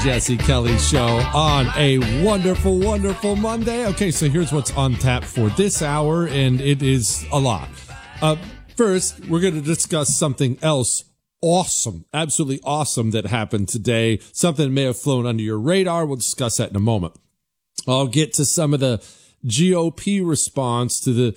Jesse Kelly Show on a wonderful, wonderful Monday. Okay, so here's what's on tap for this hour, and it is a lot. First, we're going to discuss something else awesome, absolutely awesome that happened today. Something that may have flown under your radar. We'll discuss that in a moment. I'll get to some of the GOP response to the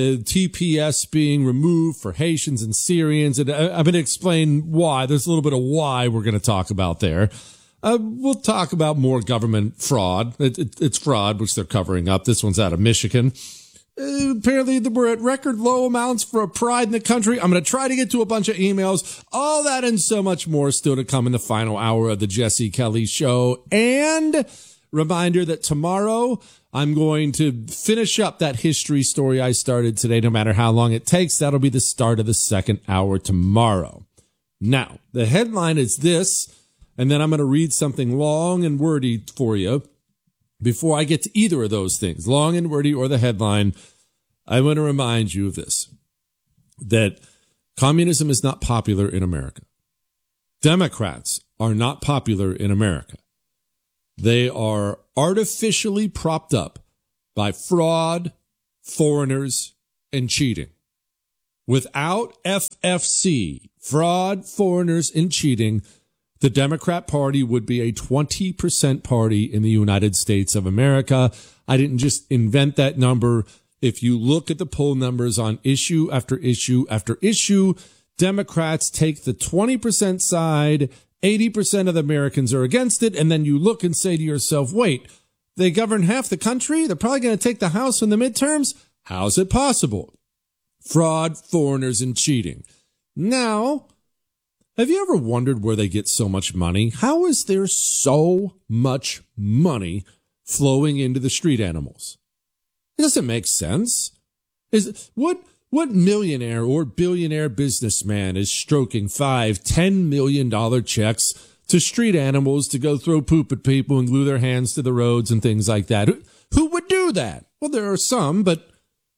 TPS being removed for Haitians and Syrians, and I'm going to explain why. There's a little bit of why we're going to talk about there. We'll talk about more government fraud. It's fraud, which they're covering up. This one's out of Michigan. Apparently, we're at record low amounts for pride in the country. I'm going to try to get to a bunch of emails. All that and so much more still to come in the final hour of the Jesse Kelly Show. And reminder that tomorrow I'm going to finish up that history story I started today, no matter how long it takes. That'll be the start of the second hour tomorrow. Now, the headline is this. And then I'm going to read something long and wordy for you before I get to either of those things, long and wordy or the headline. I want to remind you of this, that communism is not popular in America. Democrats are not popular in America. They are artificially propped up by fraud, foreigners, and cheating. Without FFC, fraud, foreigners, and cheating, the Democrat Party would be a 20% party in the United States of America. I didn't just invent that number. If you look at the poll numbers on issue after issue after issue, Democrats take the 20% side, 80% of the Americans are against it, and then you look and say to yourself, wait, they govern half the country? They're probably going to take the House in the midterms? How's it possible? Fraud, foreigners, and cheating. Now, have you ever wondered where they get so much money? How is there so much money flowing into the street animals? It doesn't make sense. What millionaire or billionaire businessman is stroking $5-10 million checks to street animals to go throw poop at people and glue their hands to the roads and things like that? Who would do that? Well, there are some, but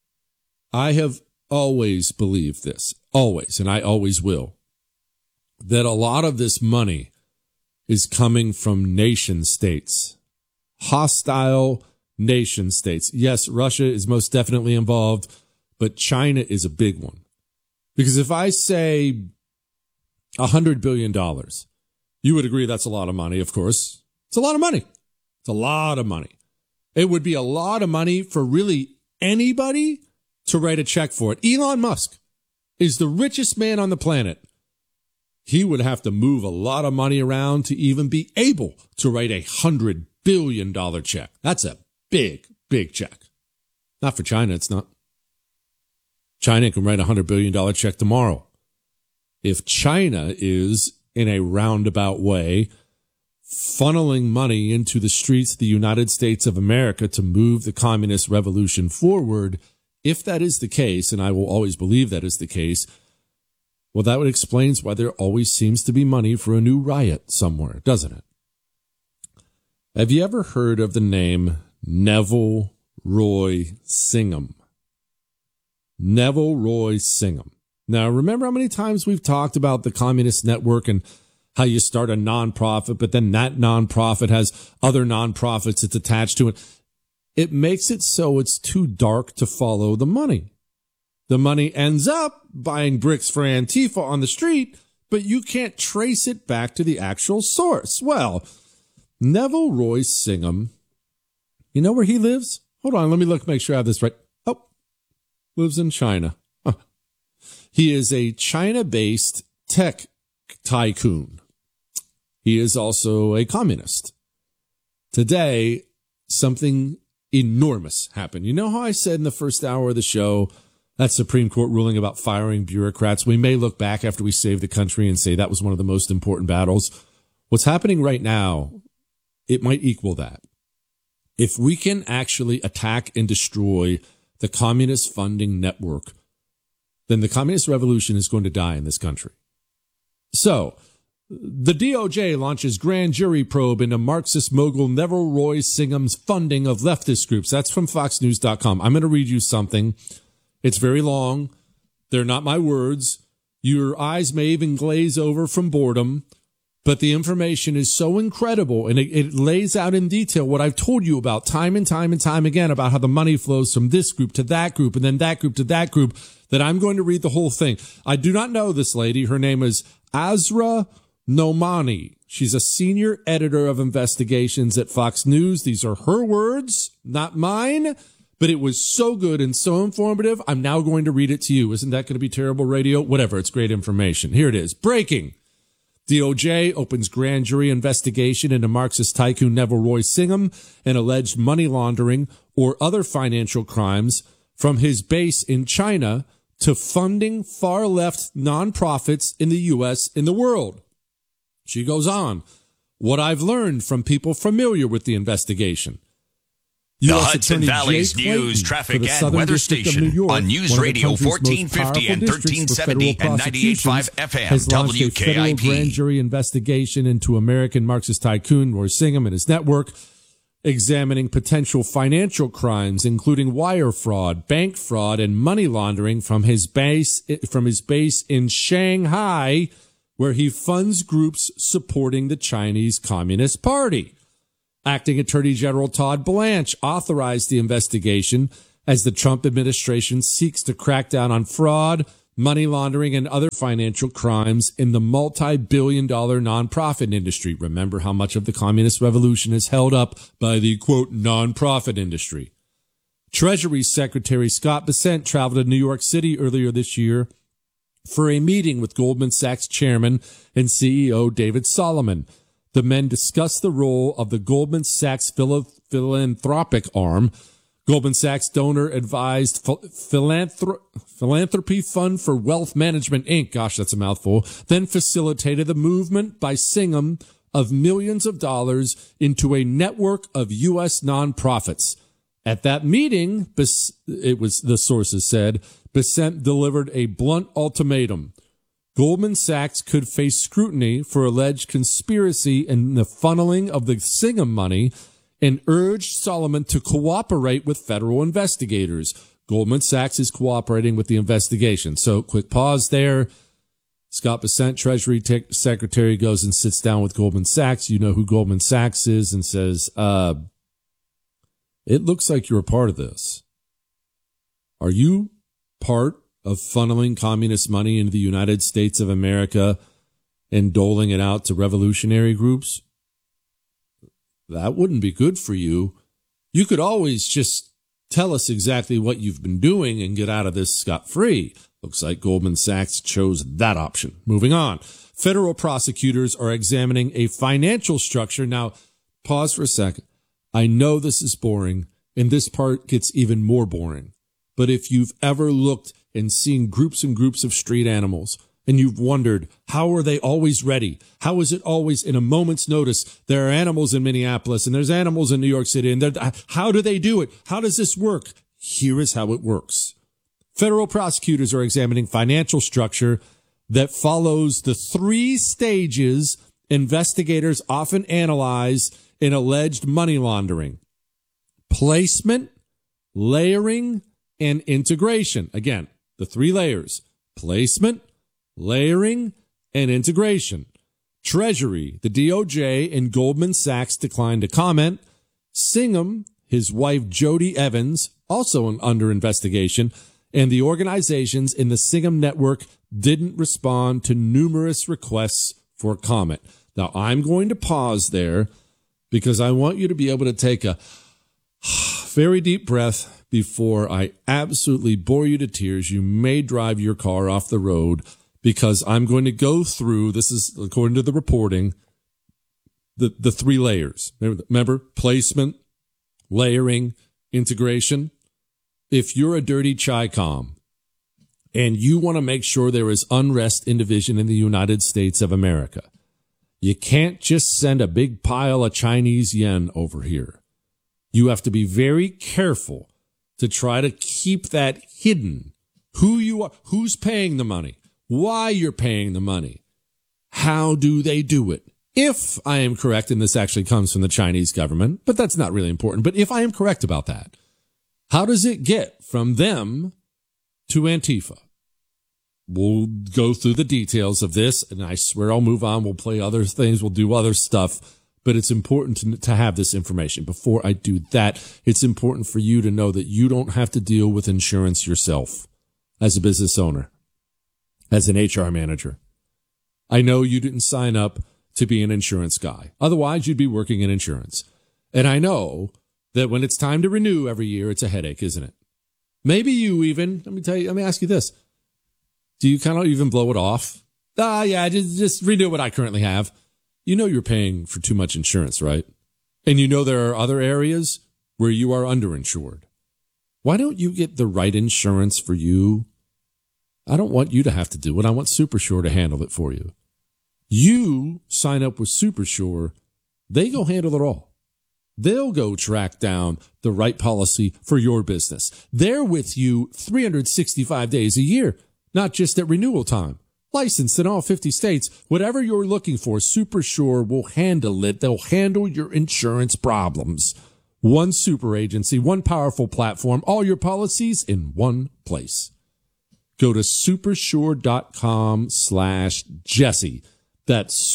I have always believed this, always, and I always will, that a lot of this money is coming from nation states, hostile nation states. Yes, Russia is most definitely involved, but China is a big one. Because if I say $100 billion, you would agree that's a lot of money, of course. It's a lot of money. It's a lot of money. It would be a lot of money for really anybody to write a check for it. Elon Musk is the richest man on the planet. He would have to move a lot of money around to even be able to write $100 billion check. That's a big, big check. Not for China, it's not. China can write $100 billion check tomorrow. If China is, in a roundabout way, funneling money into the streets of the United States of America to move the communist revolution forward, if that is the case, and I will always believe that is the case, well, that would explain why there always seems to be money for a new riot somewhere, doesn't it? Have you ever heard of the name Neville Roy Singham? Neville Roy Singham. Now, remember how many times we've talked about the Communist Network and how you start a nonprofit, but then that nonprofit has other nonprofits it's attached to it. It makes it so it's too dark to follow the money. The money ends up buying bricks for Antifa on the street, but you can't trace it back to the actual source. Well, Neville Roy Singham, you know where he lives? Hold on, let me look, make sure I have this right. Oh, lives in China. Huh. He is a China-based tech tycoon. He is also a communist. Today, something enormous happened. You know how I said in the first hour of the show, that Supreme Court ruling about firing bureaucrats, we may look back after we save the country and say that was one of the most important battles. What's happening right now, it might equal that. If we can actually attack and destroy the communist funding network, then the communist revolution is going to die in this country. So, the DOJ launches grand jury probe into Marxist mogul Neville Roy Singham's funding of leftist groups. That's from FoxNews.com. I'm going to read you something. It's very long. They're not my words. Your eyes may even glaze over from boredom. But the information is so incredible, and it lays out in detail what I've told you about time and time and time again about how the money flows from this group to that group and then that group to that group, that I'm going to read the whole thing. I do not know this lady. Her name is Azra Nomani. She's a senior editor of investigations at Fox News. These are her words, not mine. But it was so good and so informative, I'm now going to read it to you. Isn't that going to be terrible radio? Whatever, it's great information. Here it is. Breaking. DOJ opens grand jury investigation into Marxist tycoon Neville Roy Singham and alleged money laundering or other financial crimes from his base in China to funding far-left nonprofits in the U.S. and the world. She goes on. What I've learned from people familiar with the investigation. The Hudson Valley's news, traffic, and weather station on News Radio 1450 and 1370 and 98.5 FM has launched a federal grand jury investigation into American Marxist tycoon Roy Singham and his network, examining potential financial crimes, including wire fraud, bank fraud, and money laundering from his base in Shanghai, where he funds groups supporting the Chinese Communist Party. Acting Attorney General Todd Blanche authorized the investigation as the Trump administration seeks to crack down on fraud, money laundering, and other financial crimes in the multi-billion-dollar nonprofit industry. Remember how much of the communist revolution is held up by the, quote, nonprofit industry. Treasury Secretary Scott Bessent traveled to New York City earlier this year for a meeting with Goldman Sachs chairman and CEO David Solomon. The men discussed the role of the Goldman Sachs philanthropic arm. Goldman Sachs donor advised Philanthropy Fund for Wealth Management, Inc. Gosh, that's a mouthful. Then facilitated the movement by Singham of millions of dollars into a network of U.S. nonprofits. At that meeting, it was, the sources said, Bessent delivered a blunt ultimatum. Goldman Sachs could face scrutiny for alleged conspiracy in the funneling of the Singham money and urged Solomon to cooperate with federal investigators. Goldman Sachs is cooperating with the investigation. So, quick pause there. Scott Bessent, Treasury Secretary, goes and sits down with Goldman Sachs. You know who Goldman Sachs is, and says, it looks like you're a part of this. Are you part of funneling communist money into the United States of America and doling it out to revolutionary groups? That wouldn't be good for you. You could always just tell us exactly what you've been doing and get out of this scot-free. Looks like Goldman Sachs chose that option. Moving on. Federal prosecutors are examining a financial structure. Now, pause for a second. I know this is boring, and this part gets even more boring. But if you've ever looked and seen groups and groups of street animals, and you've wondered, how are they always ready? How is it always in a moment's notice? There are animals in Minneapolis, and there's animals in New York City, and how do they do it? How does this work? Here is how it works. Federal prosecutors are examining financial structure that follows the 3 stages investigators often analyze in alleged money laundering: placement, layering, and integration. Again, the 3 layers: placement, layering, and integration. Treasury, the DOJ, and Goldman Sachs declined to comment. Singham, his wife Jody Evans, also under investigation, and the organizations in the Singham network didn't respond to numerous requests for comment. Now, I'm going to pause there because I want you to be able to take a very deep breath before I absolutely bore you to tears. You may drive your car off the road because I'm going to go through, this is according to the reporting, the 3 layers. Remember, placement, layering, integration. If you're a dirty Chi-Com and you want to make sure there is unrest in division in the United States of America, you can't just send a big pile of Chinese yen over here. You have to be very careful to try to keep that hidden. Who you are, who's paying the money, why you're paying the money, how do they do it? If I am correct, and this actually comes from the Chinese government, but that's not really important, but if I am correct about that, how does it get from them to Antifa? We'll go through the details of this, and I swear I'll move on. We'll play other things. We'll do other stuff. But it's important to have this information. Before I do that, it's important for you to know that you don't have to deal with insurance yourself as a business owner, as an HR manager. I know you didn't sign up to be an insurance guy. Otherwise, you'd be working in insurance. And I know that when it's time to renew every year, it's a headache, isn't it? Maybe you even, let me ask you this. Do you kind of even blow it off? Just renew what I currently have. You know you're paying for too much insurance, right? And you know there are other areas where you are underinsured. Why don't you get the right insurance for you? I don't want you to have to do it. I want SuperSure to handle it for you. You sign up with SuperSure, they go handle it all. They'll go track down the right policy for your business. They're with you 365 days a year, not just at renewal time. Licensed in all 50 states, whatever you're looking for, SuperSure will handle it. They'll handle your insurance problems. One super agency, one powerful platform, all your policies in one place. Go to supersure.com/Jesse. That's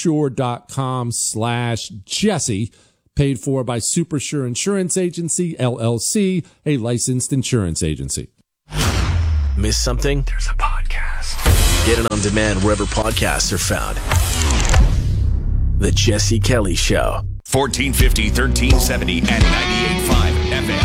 supersure.com/Jesse. Paid for by SuperSure Insurance Agency, LLC, a licensed insurance agency. Miss something? There's a podcast. Get it on demand wherever podcasts are found. The Jesse Kelly Show. 1450, 1370, and 98.5 FM.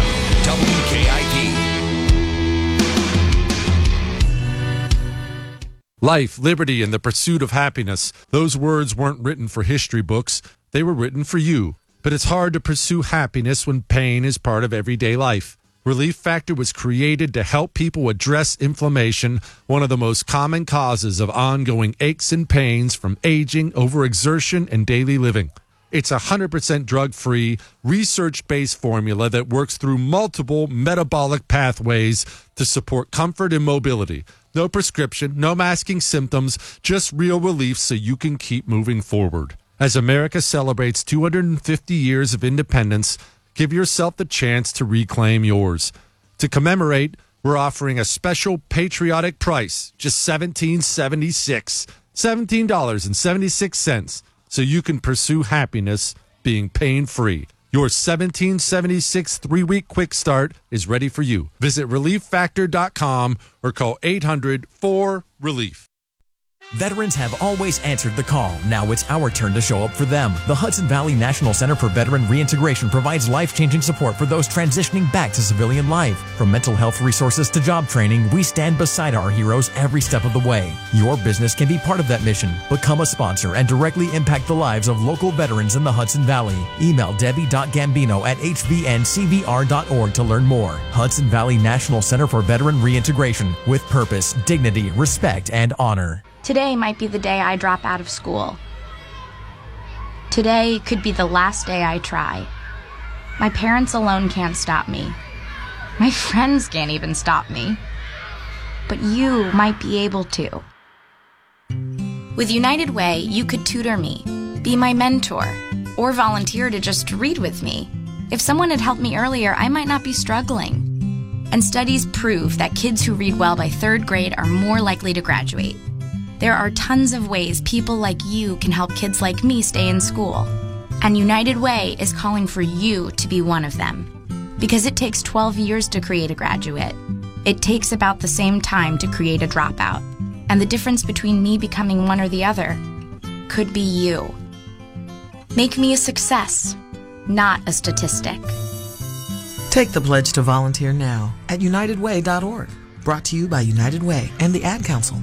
WKIP. Life, liberty, and the pursuit of happiness. Those words weren't written for history books. They were written for you. But it's hard to pursue happiness when pain is part of everyday life. Relief Factor was created to help people address inflammation, one of the most common causes of ongoing aches and pains from aging, overexertion, and daily living. It's a 100% drug-free, research-based formula that works through multiple metabolic pathways to support comfort and mobility. No prescription, no masking symptoms, just real relief so you can keep moving forward. As America celebrates 250 years of independence, give yourself the chance to reclaim yours. To commemorate, we're offering a special patriotic price, just $17.76, $17.76, so you can pursue happiness being pain-free. Your $17.76 3-week quick start is ready for you. Visit ReliefFactor.com or call 800-4RELIEF. Veterans have always answered the call. Now it's our turn to show up for them. The Hudson Valley National Center for Veteran Reintegration provides life-changing support for those transitioning back to civilian life. From mental health resources to job training, we stand beside our heroes every step of the way. Your business can be part of that mission. Become a sponsor and directly impact the lives of local veterans in the Hudson Valley. Email debbie.gambino@hvncvr.org to learn more. Hudson Valley National Center for Veteran Reintegration, with purpose, dignity, respect, and honor. Today might be the day I drop out of school. Today could be the last day I try. My parents alone can't stop me. My friends can't even stop me. But you might be able to. With United Way, you could tutor me, be my mentor, or volunteer to just read with me. If someone had helped me earlier, I might not be struggling. And studies prove that kids who read well by 3rd grade are more likely to graduate. There are tons of ways people like you can help kids like me stay in school. And United Way is calling for you to be one of them. Because it takes 12 years to create a graduate. It takes about the same time to create a dropout. And the difference between me becoming one or the other could be you. Make me a success, not a statistic. Take the pledge to volunteer now at UnitedWay.org. Brought to you by United Way and the Ad Council.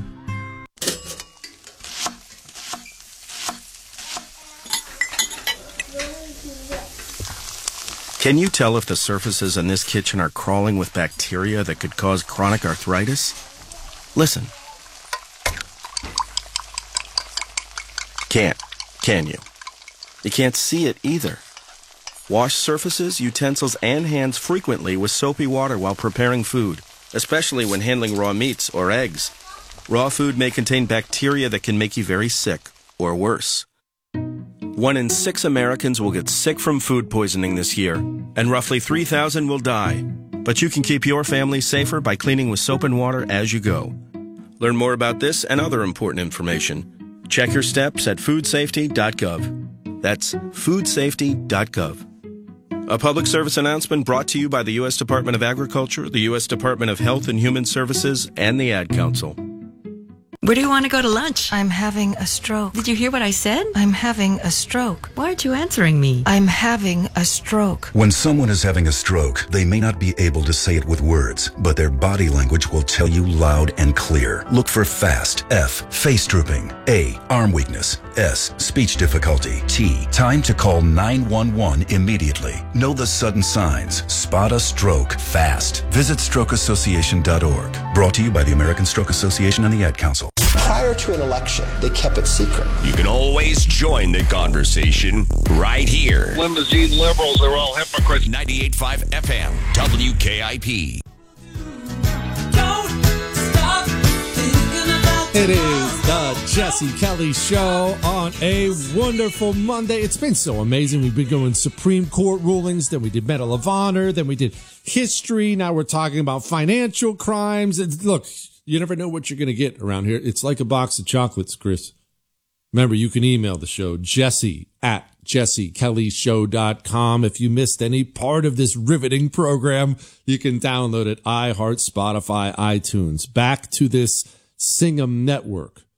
Can you tell if the surfaces in this kitchen are crawling with bacteria that could cause chronic arthritis? Listen. Can't, can you? You can't see it either. Wash surfaces, utensils, and hands frequently with soapy water while preparing food, especially when handling raw meats or eggs. Raw food may contain bacteria that can make you very sick, or worse. 1 in 6 Americans will get sick from food poisoning this year, and roughly 3,000 will die. But you can keep your family safer by cleaning with soap and water as you go. Learn more about this and other important information. Check your steps at foodsafety.gov. That's foodsafety.gov. A public service announcement brought to you by the U.S. Department of Agriculture, the U.S. Department of Health and Human Services, and the Ad Council. Where do you want to go to lunch? I'm having a stroke. Did you hear what I said? I'm having a stroke. Why aren't you answering me? I'm having a stroke. When someone is having a stroke, they may not be able to say it with words, but their body language will tell you loud and clear. Look for FAST. F, face drooping. A, arm weakness. S, speech difficulty. T, time to call 911 immediately. Know the sudden signs. Spot a stroke fast. Visit strokeassociation.org. Brought to you by the American Stroke Association and the Ad Council. Prior to an election, they kept it secret. You can always join the conversation right here. Limousine liberals are all hypocrites. 98.5 FM, WKIP. It is the Jesse Kelly Show on a wonderful Monday. It's been so amazing. We've been going Supreme Court rulings, then we did Medal of Honor, then we did history. Now we're talking about financial crimes. And look, you never know what you're going to get around here. It's like a box of chocolates, Chris. Remember, you can email the show, jesse@jessekellyshow.com. If you missed any part of this riveting program, you can download it, iHeart, Spotify, iTunes. Back to this Singham Network.